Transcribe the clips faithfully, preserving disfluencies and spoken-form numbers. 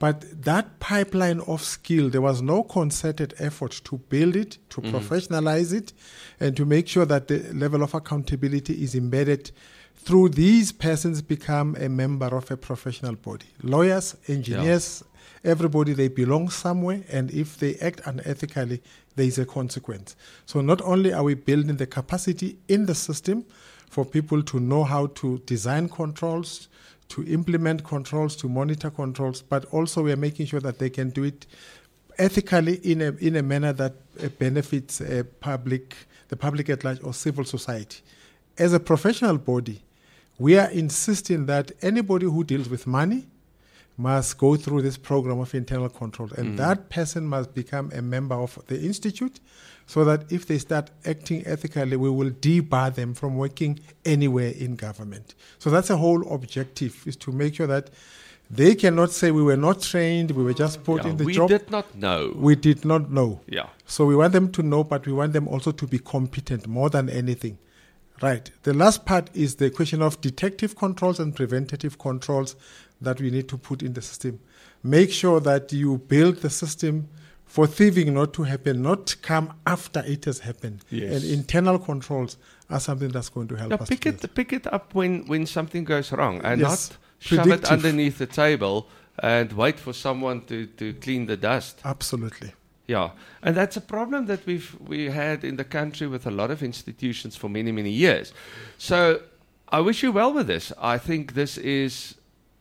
But that pipeline of skill, there was no concerted effort to build it, to mm-hmm. professionalize it, and to make sure that the level of accountability is embedded through these persons become a member of a professional body. Lawyers, engineers, yeah. everybody, they belong somewhere, and if they act unethically, there is a consequence. So not only are we building the capacity in the system for people to know how to design controls, to implement controls, to monitor controls, but also we are making sure that they can do it ethically in a in a manner that uh, benefits uh, public, the public at large or civil society. As a professional body, we are insisting that anybody who deals with money must go through this program of internal control, and mm. that person must become a member of the institute, so that if they start acting ethically, we will debar them from working anywhere in government. So that's the whole objective, is to make sure that they cannot say we were not trained, we were just put yeah, in the we job. We did not know. We did not know. Yeah. So we want them to know, but we want them also to be competent more than anything. Right. The last part is the question of detective controls and preventative controls that we need to put in the system. Make sure that you build the system for thieving not to happen, not come after it has happened. Yes. And internal controls are something that's going to help now us. Pick it, pick it up when, when something goes wrong, and yes. not shove Predictive. it underneath the table and wait for someone to, to clean the dust. Absolutely. Yeah, and that's a problem that we've we had in the country with a lot of institutions for many, many years. So I wish you well with this. I think this is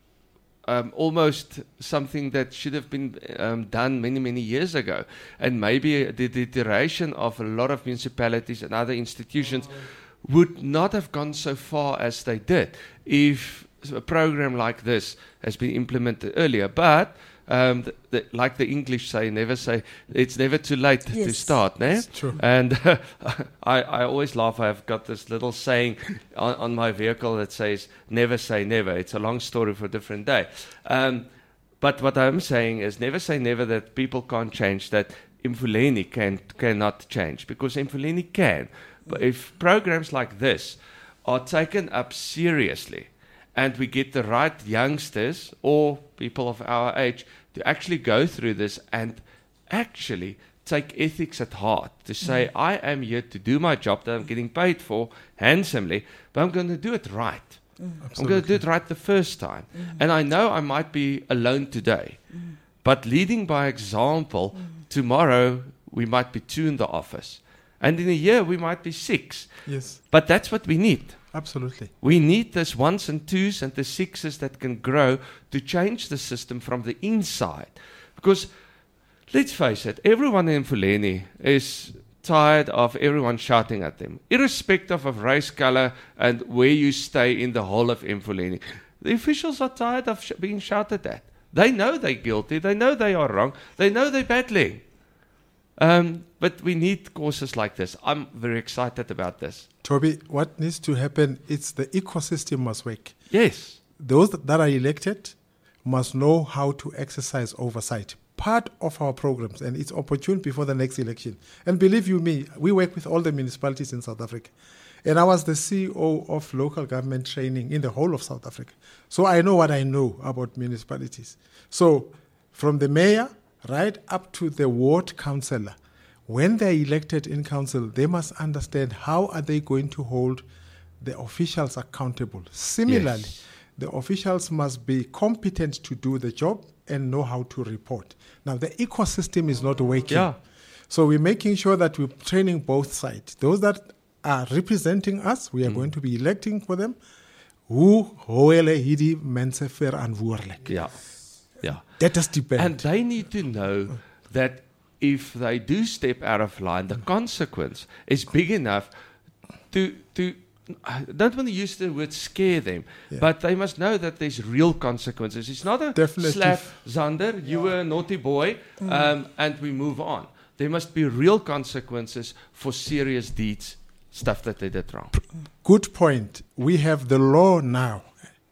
um, almost something that should have been um, done many, many years ago. And maybe the deterioration of a lot of municipalities and other institutions would not have gone so far as they did if a program like this has been implemented earlier. But Um, the, the, like the English say, never say, it's never too late yes. to start, né? That's true. And uh, I, I always laugh. I've got this little saying on, on my vehicle that says, never say never. It's a long story for a different day. Um, but what I'm saying is never say never that people can't change, that Emfuleni can, cannot change, because Emfuleni can. But if programs like this are taken up seriously, and we get the right youngsters or people of our age to actually go through this and actually take ethics at heart, to say, mm. I am here to do my job that I'm getting paid for handsomely, but I'm going to do it right. Mm. I'm going to do it right the first time. Mm. And I know I might be alone today, mm. but leading by example, mm. tomorrow we might be two in the office. And in a year we might be six. Yes. But that's what we need. Absolutely. We need this ones and twos and the sixes that can grow to change the system from the inside. Because, let's face it, everyone in Emfuleni is tired of everyone shouting at them, irrespective of race, color, and where you stay in the whole of Emfuleni. The officials are tired of sh- being shouted at. They know they're guilty. They know they are wrong. They know they're battling. Um, but we need courses like this. I'm very excited about this. Toby, what needs to happen is the ecosystem must work. Yes. Those that are elected must know how to exercise oversight. Part of our programs, and it's opportune before the next election. And believe you me, we work with all the municipalities in South Africa. And I was the C E O of local government training in the whole of South Africa. So I know what I know about municipalities. So from the mayor right up to the ward councillor, when they're elected in council, they must understand how are they going to hold the officials accountable. Similarly, yes. the officials must be competent to do the job and know how to report. Now, the ecosystem is not working. Yeah. So we're making sure that we're training both sides. Those that are representing us, we are mm. going to be electing for them. Who hoele hidi mense verantwoordelik. Yeah. Yeah. That is depend. And they need to know that if they do step out of line, the consequence is big enough to to. I don't want to use the word scare them, yeah. but they must know that there's real consequences. It's not a Definitely. slap, Zander, you yeah. were a naughty boy, mm. um, and we move on. There must be real consequences for serious deeds, stuff that they did wrong. Good point. We have the law now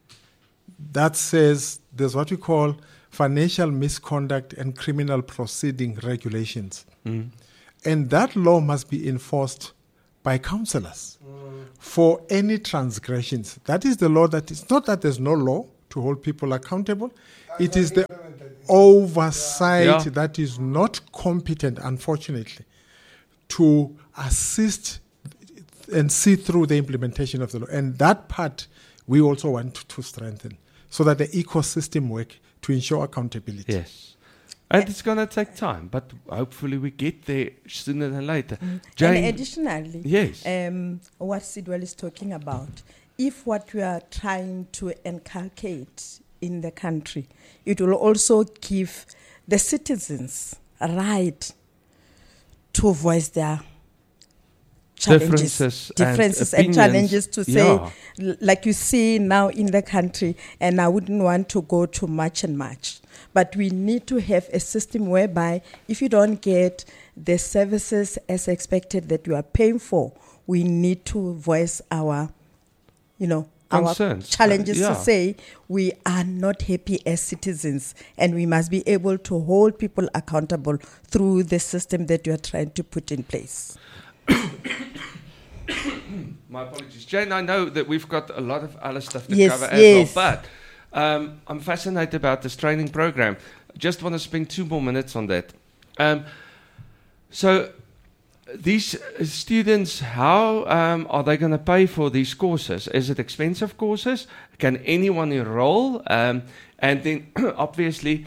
that says there's what we call financial misconduct and criminal proceeding regulations. Mm. And that law must be enforced by councillors mm. for any transgressions. That is the law that is not that there's no law to hold people accountable. It is the oversight Yeah. that is not competent, unfortunately, to assist and see through the implementation of the law. And that part we also want to, to strengthen so that the ecosystem work to ensure accountability. Yes. And it's going to take time, but hopefully we get there sooner than later. And Jane, additionally, yes. um, what Sidwell is talking about, if what we are trying to inculcate in the country, it will also give the citizens a right to voice their challenges, Differences and differences and, opinions. challenges to say, Yeah. l- like you see now in the country, and I wouldn't want to go too much and much. But we need to have a system whereby if you don't get the services as expected that you are paying for, we need to voice our, you know, Concerns. our challenges Uh, yeah. to say we are not happy as citizens, and we must be able to hold people accountable through the system that you are trying to put in place. My apologies. Jane, I know that we've got a lot of other stuff to Yes, cover as yes. well, but um, I'm fascinated about this training program. Just want to spend two more minutes on that. Um, so, these uh, students, how um, are they going to pay for these courses? Is it expensive courses? Can anyone enroll? Um, and then, obviously,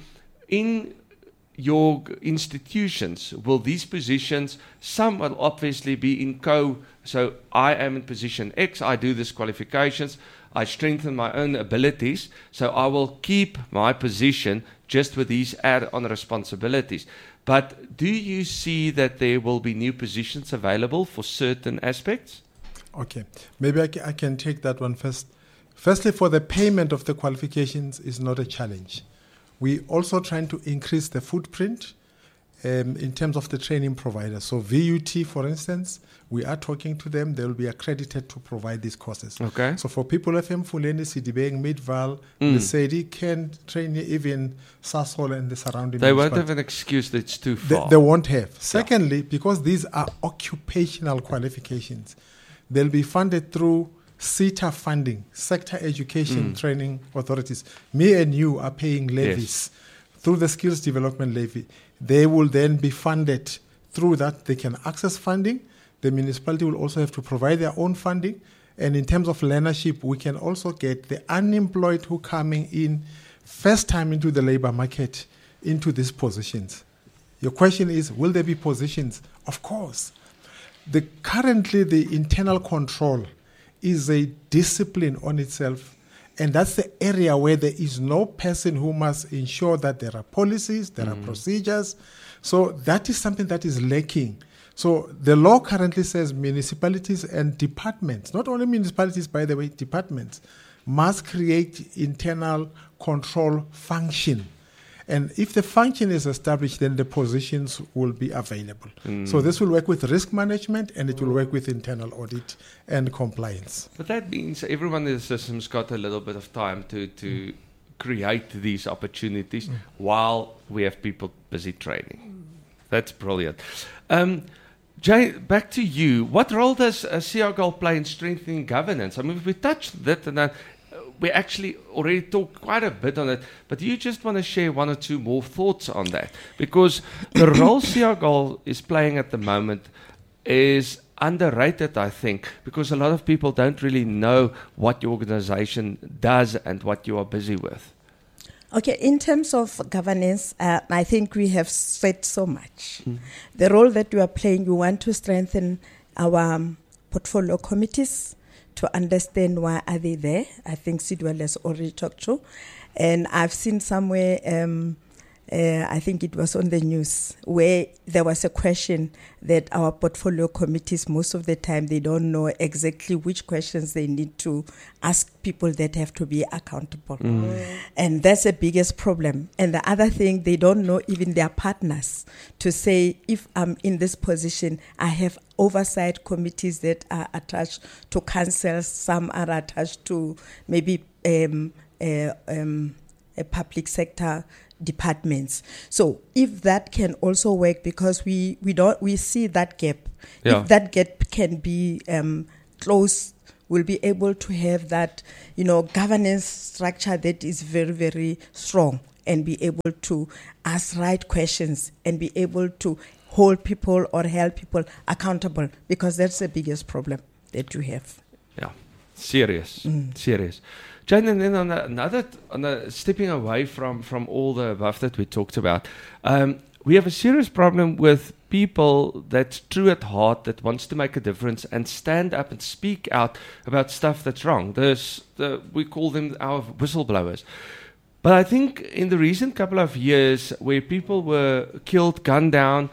in your g- institutions, will these positions, some will obviously be in co, so I am in position X, I do these qualifications, I strengthen my own abilities, so I will keep my position just with these add-on responsibilities. But do you see that there will be new positions available for certain aspects? Okay, maybe I, ca- I can take that one first. Firstly, for the payment of the qualifications is not a challenge. We also trying to increase the footprint um, in terms of the training providers. So V U T, for instance, we are talking to them. They will be accredited to provide these courses. Okay. So for people F M Fuleni, Sidibeng, Midval, Mm. Lesedi can train even Sasol and the surrounding They won't municipalities. have an excuse that it's too They, far. they won't have. Secondly, because these are occupational qualifications, they'll be funded through SETA funding, Sector Education Mm. Training Authorities. Me and you are paying levies through the Skills Development Levy. They will then be funded through that. They can access funding. The municipality will also have to provide their own funding. And in terms of learnership, we can also get the unemployed who coming in first time into the labor market into these positions. Your question is, will there be positions? Of course. The, currently, the internal control is a discipline on itself, and that's the area where there is no person who must ensure that there are policies, there are procedures. So that is something that is lacking. So the law currently says municipalities and departments, not only municipalities, by the way, departments, must create internal control function. And if the function is established, then the positions will be available. Mm. So this will work with risk management, and it will work with internal audit and compliance. But that means everyone in the system's got a little bit of time to, to create these opportunities while we have people busy training. That's brilliant. Um, Jay, back to you. What role does uh, C R G O L play in strengthening governance? I mean, we touched that, and uh, we actually already talked quite a bit on it, but do you just want to share one or two more thoughts on that? Because the role C R G O L is playing at the moment is underrated, I think, because a lot of people don't really know what your organization does and what you are busy with. Okay, in terms of governance, uh, I think we have said so much. Mm. The role that we are playing, we want to strengthen our um, portfolio committees to understand why are they there. I think Sidwell has already talked to. And I've seen somewhere, um, uh, I think it was on the news, where there was a question that our portfolio committees, most of the time, they don't know exactly which questions they need to ask people that have to be accountable. Mm. And that's the biggest problem. And the other thing, they don't know even their partners to say, if I'm in this position, I have oversight committees that are attached to councils, some are attached to maybe um, uh, um, a public sector departments. So if that can also work, because we, we don't we see that gap. Yeah. If that gap can be um, closed, we'll be able to have that, you know, governance structure that is very, very strong and be able to ask right questions and be able to hold people or help people accountable, because that's the biggest problem that you have. Yeah, serious, mm. serious. Jane, and then on a, another, on a, stepping away from, from all the above that we talked about, um, we have a serious problem with people that's true at heart, that wants to make a difference and stand up and speak out about stuff that's wrong. There's the, we call them our whistleblowers. But I think in the recent couple of years where people were killed, gunned down,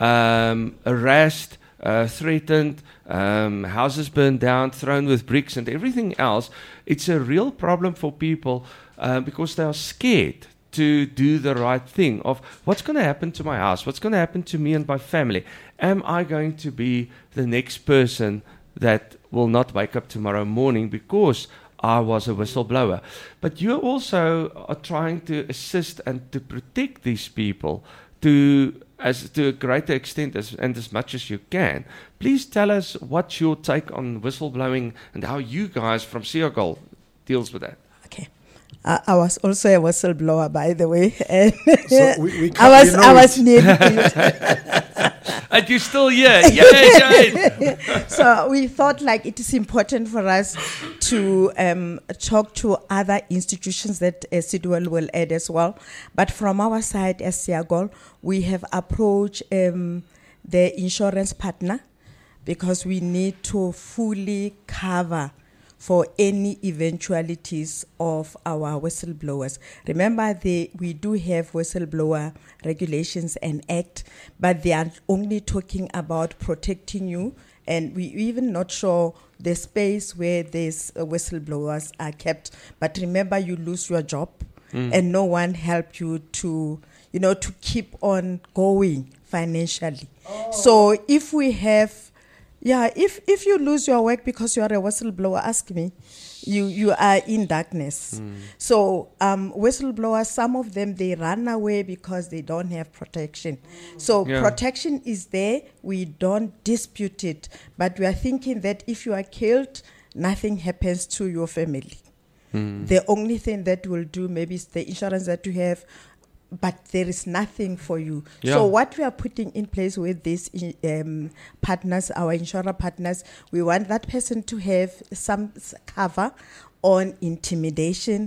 um, harassed, uh, threatened, um, houses burned down, thrown with bricks and everything else, it's a real problem for people uh, because they are scared to do the right thing of what's going to happen to my house, what's going to happen to me and my family. Am I going to be the next person that will not wake up tomorrow morning because I was a whistleblower? But you also are trying to assist and to protect these people to as to a greater extent as, and as much as you can. Please tell us what's your take on whistleblowing and how you guys from Seagull deals with that. Okay. Uh, I was also a whistleblower, by the way. And so we, we I was I was nearly killed. And you're still here. Yay, Jane. So we thought like it is important for us to um, talk to other institutions that uh, Sidwell will add as well. But from our side as Seagull, we have approached um, the insurance partner because we need to fully cover for any eventualities of our whistleblowers. Remember, they, we do have whistleblower regulations and act, but they are only talking about protecting you, and we even not sure the space where these uh, whistleblowers are kept. But remember, you lose your job, mm. and no one help you to, you know, to keep on going financially. Oh. So if we have Yeah, if, if you lose your work because you are a whistleblower, ask me, you, you are in darkness. Mm. So um, whistleblowers, some of them, they run away because they don't have protection. Mm. So yeah. protection is there. We don't dispute it. But we are thinking that if you are killed, nothing happens to your family. Mm. The only thing that will do maybe is the insurance that you have, but there is nothing for you. Yeah. So what we are putting in place with these um, partners, our insurer partners, we want that person to have some cover on intimidation,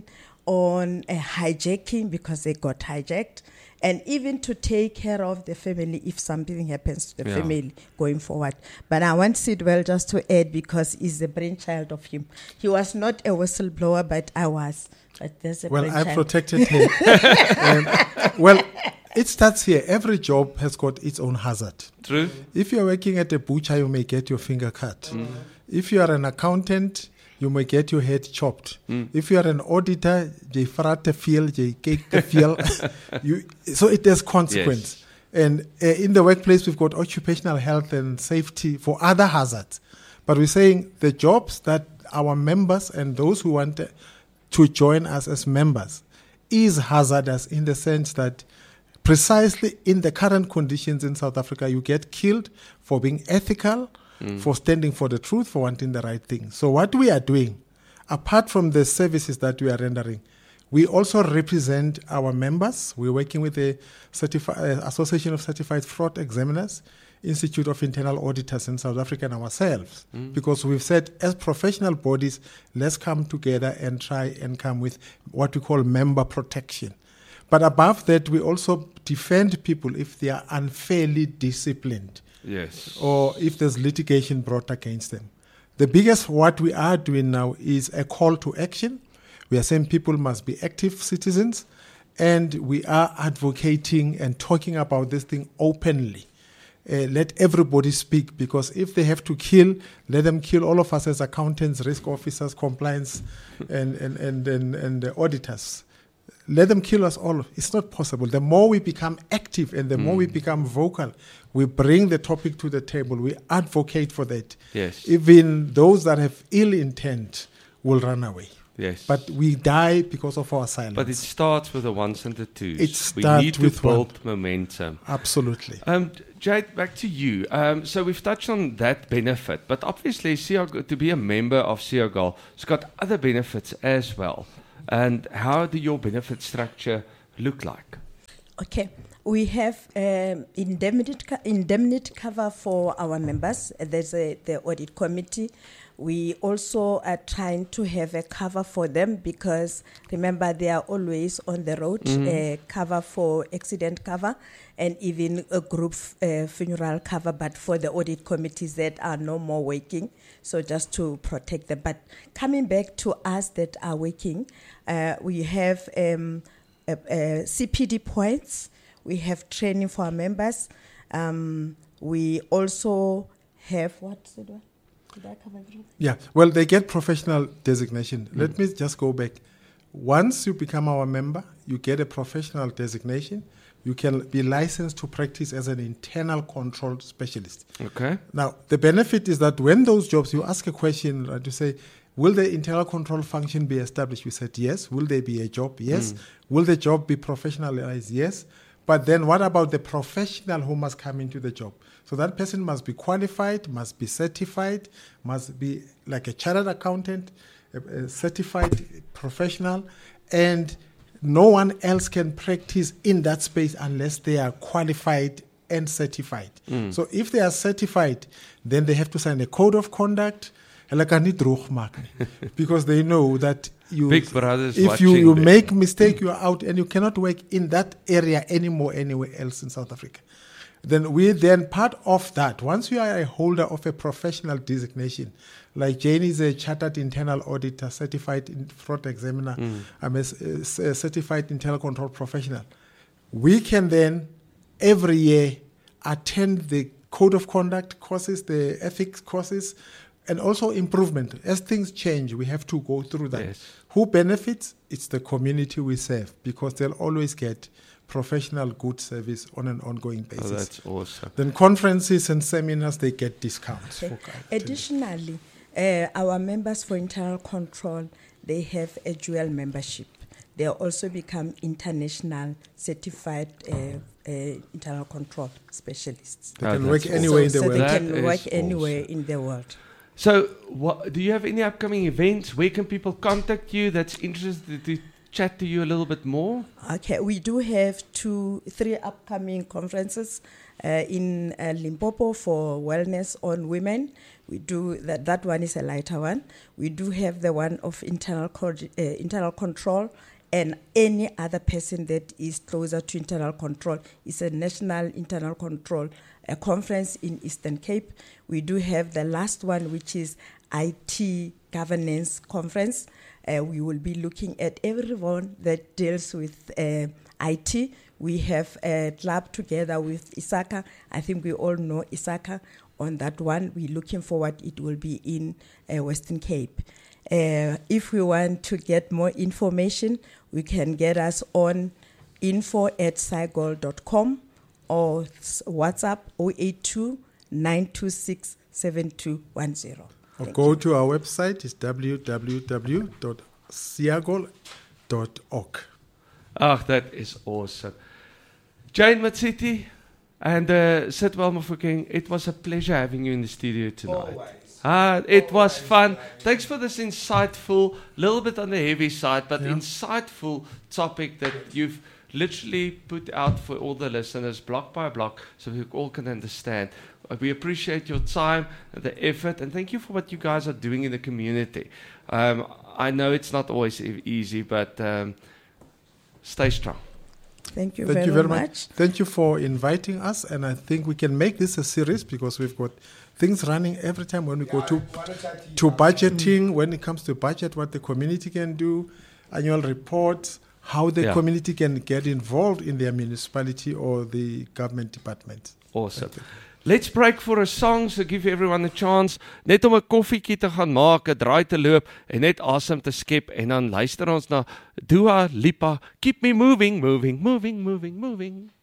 on uh, hijacking because they got hijacked, and even to take care of the family if something happens to the yeah. family going forward. But I want Sidwell just to add, because he's the brainchild of him. He was not a whistleblower, but I was. Well, I protected him. um, well, it starts here. Every job has got its own hazard. True. If you're working at a butcher, you may get your finger cut. Mm. If you are an accountant, you may get your head chopped. Mm. If you are an auditor, they frat the field, they cake the field. you, so it has consequence. Yes. And uh, in the workplace, we've got occupational health and safety for other hazards. But we're saying the jobs that our members and those who want to to join us as members is hazardous, in the sense that precisely in the current conditions in South Africa, you get killed for being ethical, mm. for standing for the truth, for wanting the right thing. So what we are doing, apart from the services that we are rendering, we also represent our members. We're working with the Certifi- uh, Association of Certified Fraud Examiners, Institute of Internal Auditors in South Africa, and ourselves, mm. because we've said as professional bodies, let's come together and try and come with what we call member protection. But above that, we also defend people if they are unfairly disciplined, yes, or if there's litigation brought against them. The biggest what we are doing now is a call to action. We are saying people must be active citizens, and we are advocating and talking about this thing openly. Uh, let everybody speak, because if they have to kill, let them kill all of us as accountants, risk officers, compliance, and and and and, and uh, auditors. Let them kill us all. It's not possible. The more we become active and the mm. more we become vocal, we bring the topic to the table. We advocate for that. Yes. Even those that have ill intent will run away. Yes. But we die because of our silence. But it starts with the ones and the twos. It starts we need to with build one. momentum. Absolutely. Um, Jade, back to you. Um, so we've touched on that benefit, but obviously Seagull, to be a member of Seagull, it's got other benefits as well. And how do your benefit structure look like? Okay, we have um, indemnity, co- indemnity cover for our members. Uh, There's a, the audit committee. We also are trying to have a cover for them because remember they are always on the road. Mhm. Uh, cover for accident cover and even a group f- uh, funeral cover, but for the audit committees that are no more working. So just to protect them. But coming back to us that are working, uh, we have um, uh, uh, C P D points. We have training for our members. Um, we also have what's it? Did I cover everything? Yeah, well, they get professional designation. Let me just go back. Once you become our member, you get a professional designation. You can be licensed to practice as an internal control specialist. Okay. Now, the benefit is that when those jobs, you ask a question, right, you say, will the internal control function be established? We said yes. Will there be a job? Yes. Mm. Will the job be professionalized? Yes. But then what about the professional who must come into the job? So that person must be qualified, must be certified, must be like a chartered accountant, a, a certified professional, and no one else can practice in that space unless they are qualified and certified. Mm. So if they are certified, then they have to sign a code of conduct, like I need droog maak nie. Because they know that you, Big Brother's if you, watching you them. make mistake, you are out and you cannot work in that area anymore anywhere else in South Africa. Then we then part of that, once you are a holder of a professional designation, like Jane is a chartered internal auditor, certified in fraud examiner, Mm. I'm a, s- a s- a certified internal control professional. We can then every year attend the code of conduct courses, the ethics courses, and also improvement. As things change, we have to go through that. Yes. Who benefits? It's the community we serve because they'll always get professional good service on an ongoing Oh, basis. that's awesome. Then conferences and seminars, they get discounts. Okay. for guide. Additionally, uh, our members for internal control, they have a dual membership. They also become international certified uh, uh, internal control specialists. They Oh, can that's work anywhere in so the so world. they That can is work anywhere awesome. in the world. So, what, do you have any upcoming events? Where can people contact you that's interested to chat to you a little bit more? Okay, we do have two, three upcoming conferences uh, in uh, Limpopo for wellness on women. We do that. That one is a lighter one. We do have the one of internal co- uh, internal control, and any other person that is closer to internal control. It's a national internal control a conference in Eastern Cape. We do have the last one, which is I T governance conference. Uh, we will be looking at everyone that deals with uh, I T. We have a club together with ISACA. I think we all know ISACA on that one. We're looking forward. It will be in uh, Western Cape. Uh, if we want to get more information, we can get us on info at cygol dot com or s- WhatsApp zero eight two nine two six seven two one zero. Or go to our website, it's w w w dot cygol dot org. Ah, that is awesome. Jane Matsiti and uh, Sitwell Mafokeng, it was a pleasure having you in the studio tonight. Always. Ah, it was fun. Thanks for this insightful, little bit on the heavy side, but Yeah. insightful topic that you've literally put out for all the listeners, block by block, so we all can understand. Uh, We appreciate your time, and the effort, and thank you for what you guys are doing in the community. Um, I know it's not always e- easy, but um, stay strong. Thank you, Thank very, you very much. much. Thank you for inviting us, and I think we can make this a series because we've got things running every time when we go to to budgeting, when it comes to budget, what the community can do, annual reports, how the Yeah. community can get involved in their municipality or the government department. Awesome. Let's break for a song, so give everyone a chance. Net om 'n koffietjie te gaan maak, 'n draai te loop en net asem te skep en dan luister ons na Dua Lipa, Keep Me Moving, Moving, Moving, Moving, Moving.